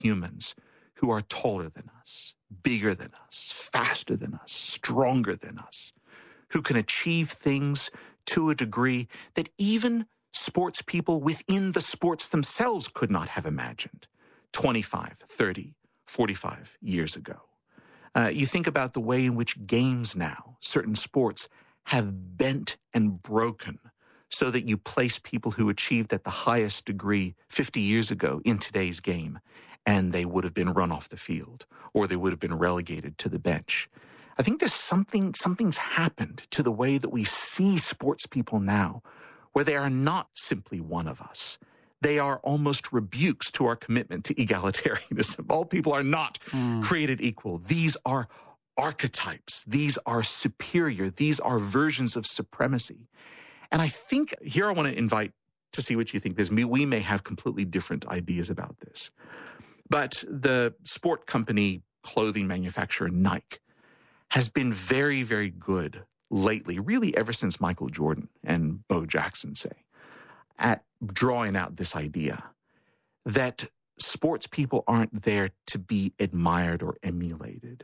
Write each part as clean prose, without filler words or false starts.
humans who are taller than us, bigger than us, faster than us, stronger than us, who can achieve things to a degree that even sports people within the sports themselves could not have imagined 25, 30, 45 years ago. You think about the way in which games now, certain sports, have bent and broken so that you place people who achieved at the highest degree 50 years ago in today's game, and they would have been run off the field, or they would have been relegated to the bench. I think there's something's happened to the way that we see sports people now, where they are not simply one of us. They are almost rebukes to our commitment to egalitarianism. All people are not created equal. These are archetypes. These are superior. These are versions of supremacy. And I think here I want to invite to see what you think, because we may have completely different ideas about this. But the sport company clothing manufacturer Nike has been very, very good lately, really ever since Michael Jordan and Bo Jackson, say, at drawing out this idea that sports people aren't there to be admired or emulated.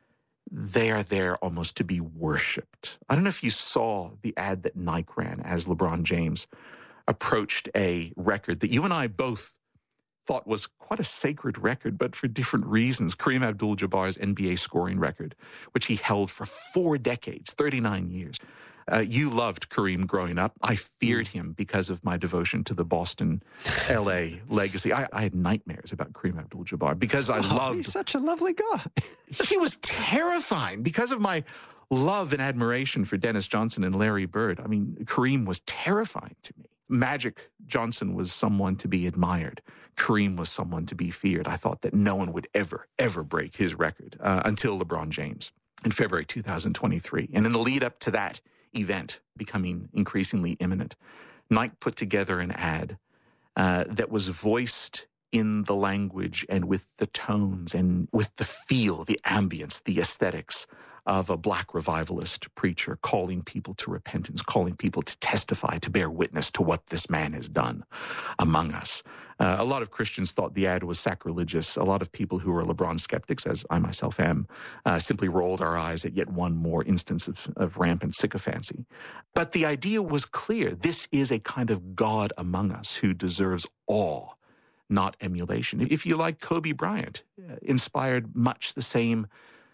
They are there almost to be worshipped. I don't know if you saw the ad that Nike ran as LeBron James approached a record that you and I both thought was quite a sacred record, but for different reasons. Kareem Abdul-Jabbar's NBA scoring record, which he held for 4 decades, 39 years. You loved Kareem growing up. I feared him because of my devotion to the Boston, L.A. legacy. I had nightmares about Kareem Abdul-Jabbar because I loved... He's such a lovely guy. He was terrifying because of my love and admiration for Dennis Johnson and Larry Bird. I mean, Kareem was terrifying to me. Magic Johnson was someone to be admired. Kareem was someone to be feared. I thought that no one would ever break his record until LeBron James in February 2023. And in the lead up to that event becoming increasingly imminent, Nike put together an ad that was voiced in the language and with the tones and with the feel, the ambience, the aesthetics of a black revivalist preacher calling people to repentance, calling people to testify, to bear witness to what this man has done among us. A lot of Christians thought the ad was sacrilegious. A lot of people who are LeBron skeptics, as I myself am, simply rolled our eyes at yet one more instance of rampant sycophancy. But the idea was clear. This is a kind of God among us who deserves awe, not emulation. If you like, Kobe Bryant inspired much the same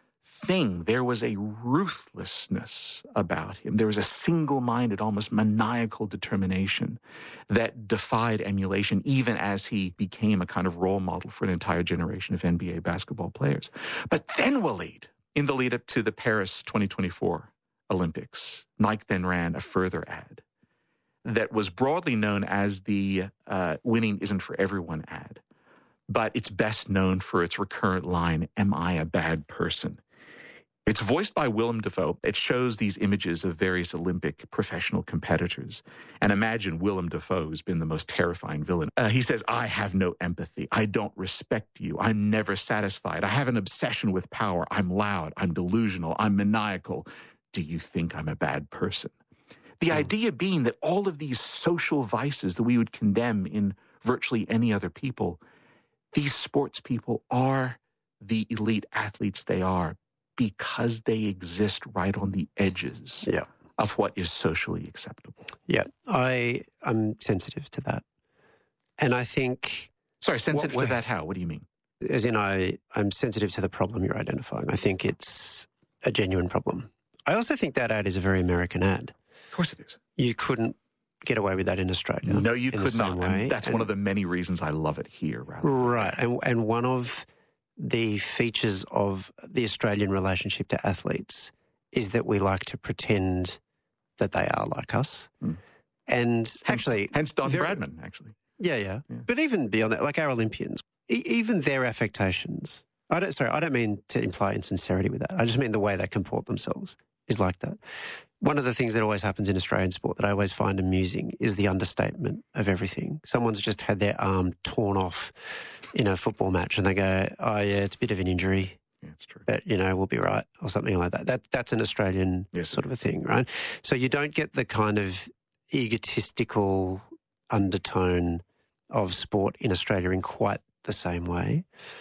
thing. There was a ruthlessness about him. There was a single-minded, almost maniacal determination that defied emulation, even as he became a kind of role model for an entire generation of NBA basketball players. But then, Waleed, in the lead-up to the Paris 2024 Olympics, Nike then ran a further ad that was broadly known as the winning isn't for everyone ad. But it's best known for its recurrent line, "Am I a bad person?" It's voiced by Willem Dafoe. It shows these images of various Olympic professional competitors. And imagine Willem Dafoe has been the most terrifying villain. He says, "I have no empathy. I don't respect you. I'm never satisfied. I have an obsession with power. I'm loud. I'm delusional. I'm maniacal. Do you think I'm a bad person?" The idea being that all of these social vices that we would condemn in virtually any other people, these sports people are the elite athletes they are because they exist right on the edges of what is socially acceptable. Yeah, I'm sensitive to that. And I think... Sorry, sensitive to that how? What do you mean? As in I'm sensitive to the problem you're identifying. I think it's a genuine problem. I also think that ad is a very American ad. Of course it is. You couldn't get away with that in Australia. No, you could not. And that's one of the many reasons I love it here. Right. And one of the features of the Australian relationship to athletes is that we like to pretend that they are like us. And hence Don Bradman, actually. Yeah. But even beyond that, like our Olympians, even their affectations, I don't mean to imply insincerity with that. I just mean the way they comport themselves is like that. One of the things that always happens in Australian sport that I always find amusing is the understatement of everything. Someone's just had their arm torn off in a football match and they go, "Oh, yeah, it's a bit of an injury. Yeah, it's true. But, we'll be right," or something like that. That's an Australian sort of a thing, right? So you don't get the kind of egotistical undertone of sport in Australia in quite the same way.